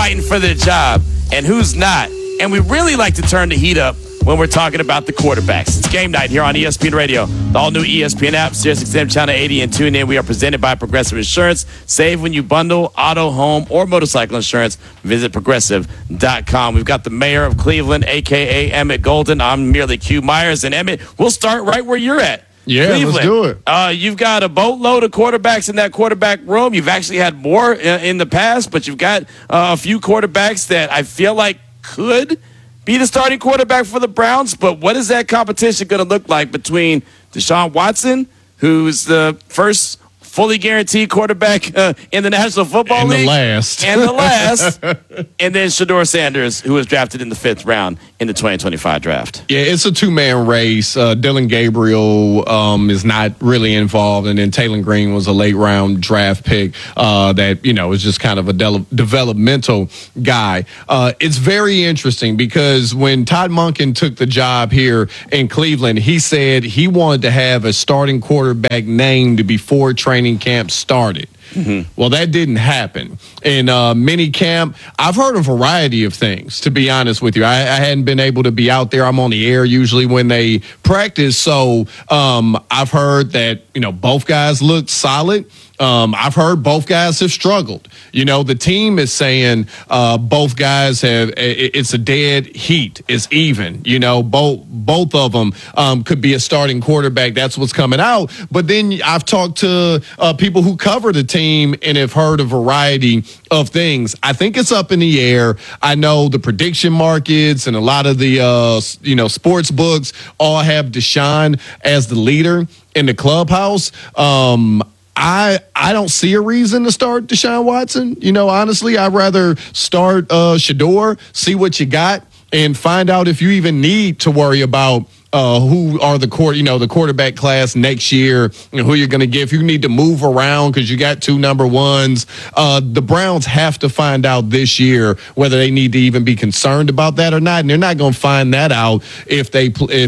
fighting for their job and who's not. And we really like to turn the heat up when we're talking about the quarterbacks. It's game night here on ESPN Radio, the all-new ESPN app, SiriusXM Channel 80, and tune in. We are presented by Progressive Insurance. Save when you bundle auto, home, or motorcycle insurance. Visit Progressive.com. We've got the mayor of Cleveland, a.k.a. Emmett Golden. I'm merely Q Myers. And, Emmett, we'll start right where you're at. Yeah, Cleveland. Let's do it. You've got a boatload of quarterbacks in that quarterback room. You've actually had more in the past, but you've got a few quarterbacks that I feel like could be the starting quarterback for the Browns. But what is that competition going to look like between Deshaun Watson, who's the first fully guaranteed quarterback in the National Football League? And the last. And then Shedeur Sanders, who was drafted in the 5th round in the 2025 draft. Yeah, it's a two-man race. Dylan Gabriel is not really involved, and then Taylor Green was a late-round draft pick that, is just kind of a developmental guy. It's very interesting because when Todd Monken took the job here in Cleveland, he said he wanted to have a starting quarterback named before training camp started. Mm-hmm. Well, that didn't happen. In mini camp, I've heard a variety of things, to be honest with you. I hadn't been able to be out there. I'm on the air usually when they practice. So I've heard that, both guys looked solid. I've heard both guys have struggled. The team is saying both guys have. It's a dead heat. It's even. Both of them could be a starting quarterback. That's what's coming out. But then I've talked to people who cover the team and have heard a variety of things. I think it's up in the air. I know the prediction markets and a lot of the sports books all have Deshaun as the leader in the clubhouse. I don't see a reason to start Deshaun Watson. Honestly, I'd rather start Shedeur, see what you got, and find out if you even need to worry about who are the quarterback class next year and who you're going to give. You need to move around because you got 2 number ones. The Browns have to find out this year whether they need to even be concerned about that or not, and they're not going to find that out if they play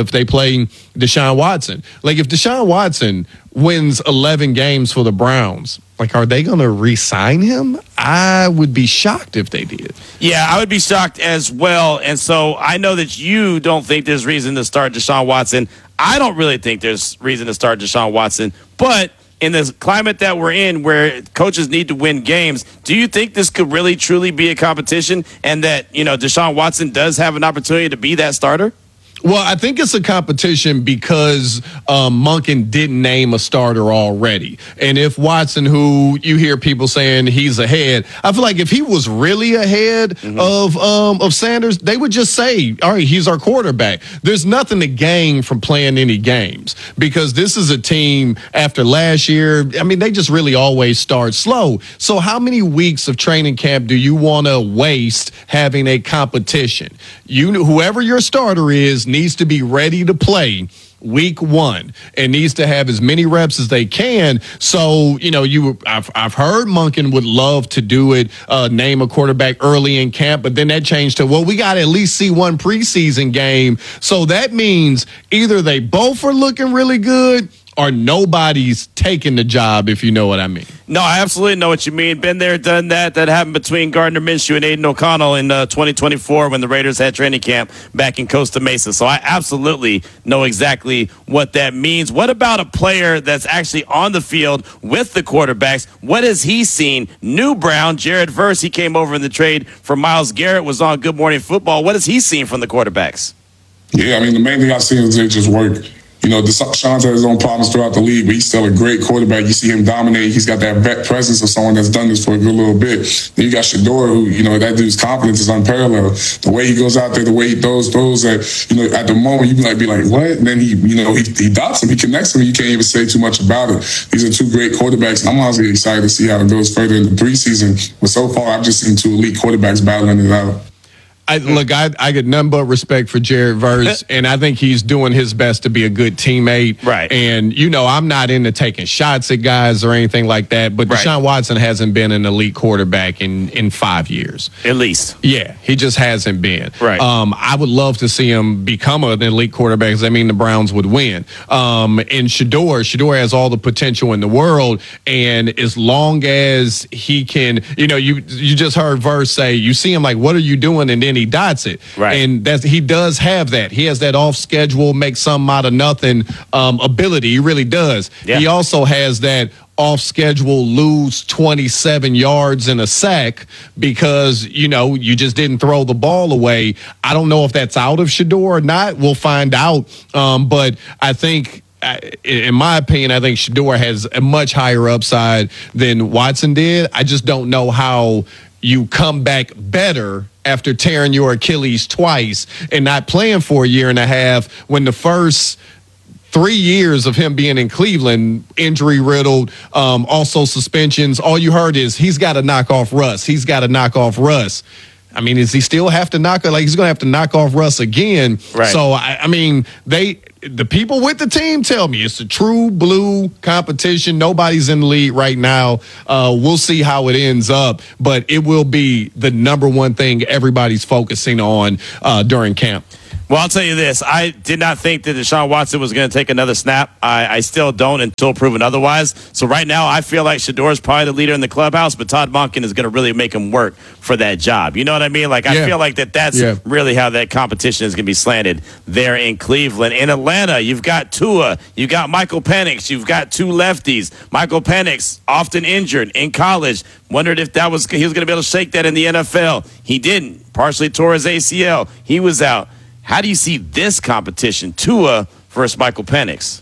Deshaun Watson. Like if Deshaun Watson wins 11 games for the Browns, are they going to re-sign him? I would be shocked if they did. Yeah, I would be shocked as well. And so I know that you don't think there's reason to start Deshaun Watson. I don't really think there's reason to start Deshaun Watson. But in this climate that we're in where coaches need to win games, do you think this could really, truly be a competition and that, Deshaun Watson does have an opportunity to be that starter? Well, I think it's a competition because Monken didn't name a starter already. And if Watson, who you hear people saying he's ahead, I feel like if he was really ahead of Sanders, they would just say, all right, he's our quarterback. There's nothing to gain from playing any games because this is a team after last year. They just really always start slow. So how many weeks of training camp do you want to waste having a competition? Whoever your starter is needs to be ready to play week 1 and needs to have as many reps as they can. So, I've heard Monken would love to do it, name a quarterback early in camp, but then that changed to, we got to at least see one preseason game. So that means either they both are looking really good or nobody's taking the job, if you know what I mean. No, I absolutely know what you mean. Been there, done that. That happened between Gardner Minshew and Aiden O'Connell in 2024 when the Raiders had training camp back in Costa Mesa. So I absolutely know exactly what that means. What about a player that's actually on the field with the quarterbacks? What has he seen? New Brown, Jared Verse, he came over in the trade for Myles Garrett, was on Good Morning Football. What has he seen from the quarterbacks? Yeah, the main thing I've seen is they just work. Deshaun's had his own problems throughout the league, but he's still a great quarterback. You see him dominate. He's got that vet presence of someone that's done this for a good little bit. Then you got Shedeur, who, that dude's confidence is unparalleled. The way he goes out there, the way he throws that, at the moment you might be like, what? And then he dots him, he connects him, and you can't even say too much about it. These are 2 great quarterbacks. I'm honestly excited to see how it goes further in the preseason. But so far, I've just seen 2 elite quarterbacks battling it out. I get none but respect for Jared Verse, and I think he's doing his best to be a good teammate. Right. And, I'm not into taking shots at guys or anything like that, but Right. Deshaun Watson hasn't been an elite quarterback in 5 years. At least. Yeah, he just hasn't been. Right. I would love to see him become an elite quarterback because I mean the Browns would win. And Shedeur has all the potential in the world, and as long as he can, you just heard Verse say, you see him like, what are you doing? And then he dots it. Right. And he does have that. He has that off schedule, make something out of nothing ability. He really does. Yeah. He also has that off schedule lose 27 yards in a sack because, you just didn't throw the ball away. I don't know if that's out of Shedeur or not. We'll find out. But I think, in my opinion, I think Shedeur has a much higher upside than Watson did. I just don't know how you come back better after tearing your Achilles twice and not playing for a year and a half when the first 3 years of him being in Cleveland, injury riddled, also suspensions. All you heard is he's got to knock off Russ. He's got to knock off Russ. I mean, does he still have to knock? Like he's going to have to knock off Russ again. Right. So I mean, the people with the team tell me it's a true blue competition. Nobody's in the lead right now. We'll see how it ends up, but it will be the number one thing everybody's focusing on during camp. Well, I'll tell you this. I did not think that Deshaun Watson was going to take another snap. I still don't until proven otherwise. So right now, I feel like Shedeur is probably the leader in the clubhouse, but Todd Monken is going to really make him work for that job. You know what I mean? Like, I feel like that's really how that competition is going to be slanted there in Cleveland. In Atlanta, you've got Tua. You've got Michael Penix. You've got two lefties. Michael Penix, often injured in college. Wondered if he was going to be able to shake that in the NFL. He didn't. Partially tore his ACL. He was out. How do you see this competition, Tua versus Michael Penix?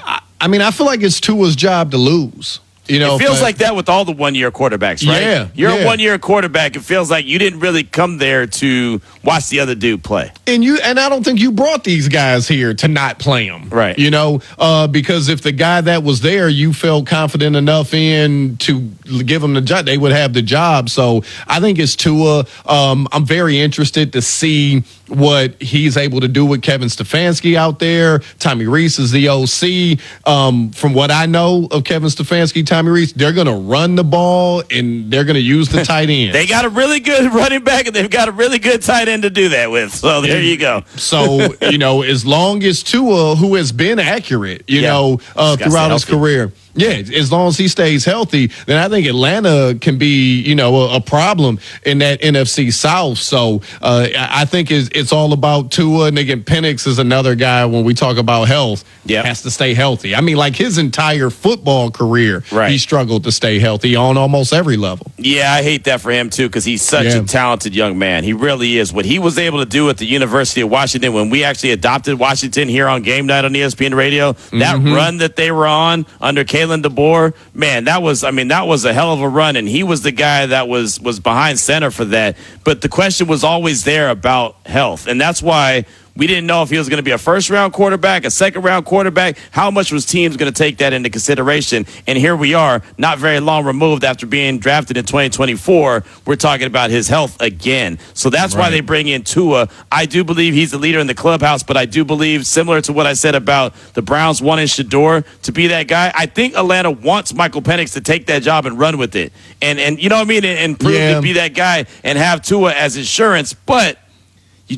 I mean, I feel like it's Tua's job to lose. It feels like that with all the one-year quarterbacks, right? Yeah. You're a one-year quarterback. It feels like you didn't really come there to watch the other dude play. And I don't think you brought these guys here to not play them. Right. Because if the guy that was there, you felt confident enough in to give them the job, they would have the job. So I think it's Tua. I'm very interested to see what he's able to do with Kevin Stefanski out there. Tommy Rees is the OC. From what I know of Kevin Stefanski, Tommy Rees, they're going to run the ball and they're going to use the tight end. They got a really good running back and they've got a really good tight end to do that with. So there you go. So, as long as Tua, who has been accurate, throughout his career. Yeah, as long as he stays healthy, then I think Atlanta can be, a problem in that NFC South. So I think it's all about Tua. And again, Penix is another guy when we talk about health, has to stay healthy. I mean, like his entire football career, he struggled to stay healthy on almost every level. Yeah, I hate that for him, too, because he's such a talented young man. He really is. What he was able to do at the University of Washington when we actually adopted Washington here on Game Night on ESPN Radio, that run that they were on under Kalen DeBoer, man, that was a hell of a run, and he was the guy that was behind center for that. But the question was always there about health, and that's why we didn't know if he was going to be a first-round quarterback, a second-round quarterback. How much was teams going to take that into consideration? And here we are, not very long removed after being drafted in 2024. We're talking about his health again. So that's why they bring in Tua. I do believe he's the leader in the clubhouse, but I do believe, similar to what I said about the Browns wanting Shedeur to be that guy, I think Atlanta wants Michael Penix to take that job and run with it. And you know what I mean? And prove to be that guy and have Tua as insurance. But I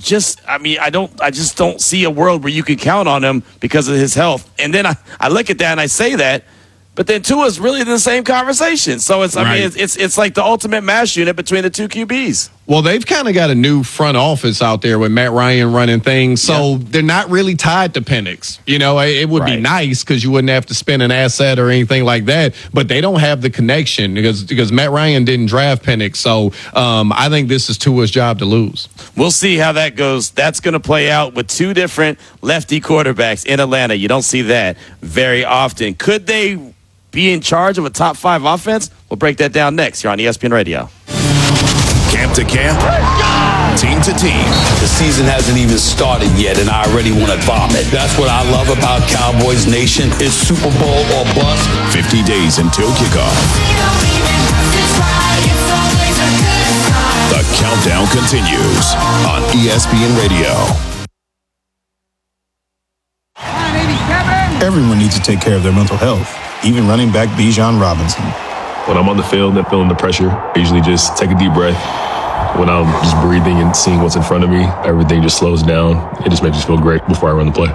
just don't see a world where you can count on him because of his health. And then I look at that and I say that, but then Tua's really in the same conversation. So it's like the ultimate mash unit between the two QBs. Well, they've kind of got a new front office out there with Matt Ryan running things, so they're not really tied to Penix. It would be nice because you wouldn't have to spend an asset or anything like that, but they don't have the connection because Matt Ryan didn't draft Penix. So I think this is Tua's job to lose. We'll see how that goes. That's going to play out with two different lefty quarterbacks in Atlanta. You don't see that very often. Could they be in charge of a top 5 offense? We'll break that down next here on ESPN Radio. Camp to camp, team to team. The season hasn't even started yet, and I already want to vomit. That's what I love about Cowboys Nation. It's Super Bowl or bust. 50 days until kickoff. The countdown continues on ESPN Radio. Everyone needs to take care of their mental health, even running back Bijan Robinson. When I'm on the field and feeling the pressure, I usually just take a deep breath. When I'm just breathing and seeing what's in front of me, everything just slows down. It just makes me feel great before I run the play.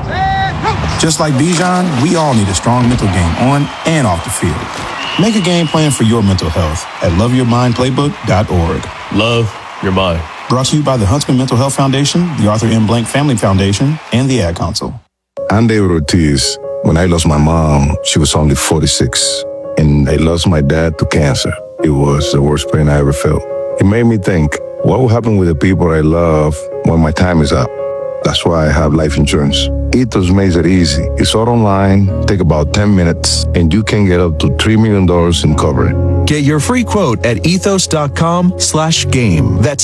Just like Bijan, we all need a strong mental game on and off the field. Make a game plan for your mental health at loveyourmindplaybook.org. Love your mind. Brought to you by the Huntsman Mental Health Foundation, the Arthur M. Blank Family Foundation, and the Ad Council. I'm David Ortiz. When I lost my mom, she was only 46, and I lost my dad to cancer. It was the worst pain I ever felt. It made me think, what will happen with the people I love when my time is up? That's why I have life insurance. Ethos makes it easy. It's all online, take about 10 minutes, and you can get up to $3 million in coverage. Get your free quote at ethos.com/game. That's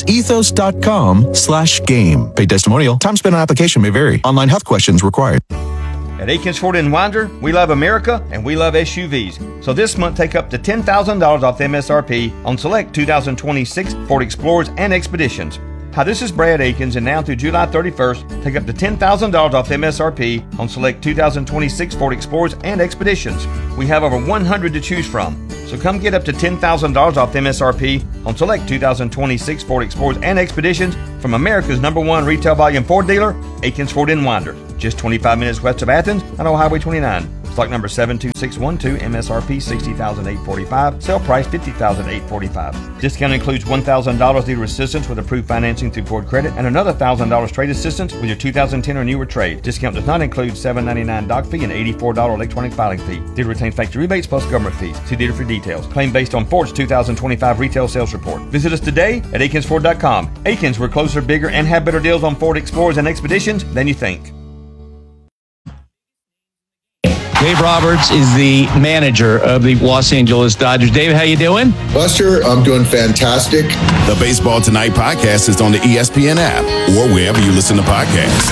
ethos.com/game. Paid testimonial. Time spent on application may vary. Online health questions required. At Akins Ford in Winder, we love America and we love SUVs. So this month, take up to $10,000 off the MSRP on select 2026 Ford Explorers and Expeditions. Hi, this is Brad Akins, and now through July 31st, take up to $10,000 off the MSRP on select 2026 Ford Explorers and Expeditions. We have over 100 to choose from. So come get up to $10,000 off the MSRP on select 2026 Ford Explorers and Expeditions from America's #1 retail volume Ford dealer, Akins Ford in Winder. Just 25 minutes west of Athens on Old Highway 29. Stock number 72612, MSRP $60,845, sale price $50,845. Discount includes $1,000 dealer assistance with approved financing through Ford Credit and another $1,000 trade assistance with your 2010 or newer trade. Discount does not include $7.99 doc fee and $84 electronic filing fee. Dealer retains factory rebates plus government fees. See dealer for details. Claim based on Ford's 2025 retail sales report. Visit us today at AkinsFord.com. Akins, we're closer, bigger, and have better deals on Ford Explorers and Expeditions than you think. Dave Roberts is the manager of the Los Angeles Dodgers. Dave, how you doing? Buster, I'm doing fantastic. The Baseball Tonight podcast is on the ESPN app or wherever you listen to podcasts.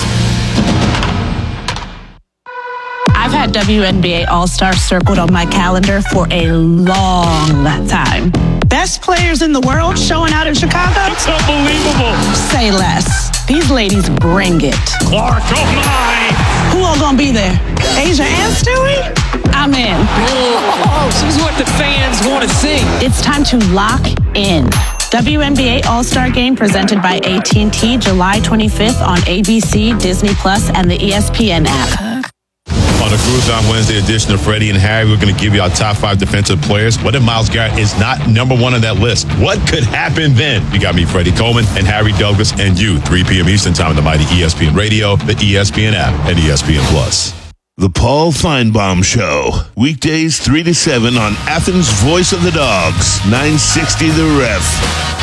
I've had WNBA All-Star circled on my calendar for a long time. Best players in the world showing out in Chicago? It's unbelievable. Say less. These ladies bring it. Clark, oh my! Who all gonna be there? Asia and Stewie? I'm in. Oh, she's what the fans want to see. It's time to lock in. WNBA All-Star Game presented by AT&T, July 25th on ABC, Disney Plus, and the ESPN app. On the Cruise on Wednesday edition of Freddie and Harry, we're going to give you our top 5 defensive players. What if Myles Garrett is not #1 on that list? What could happen then? You got me, Freddie Coleman, and Harry Douglas, and you, 3 p.m. Eastern Time on the mighty ESPN Radio, the ESPN app, and ESPN Plus. The Paul Feinbaum Show. Weekdays 3 to 7 on Athens' Voice of the Dogs, 960 The Ref.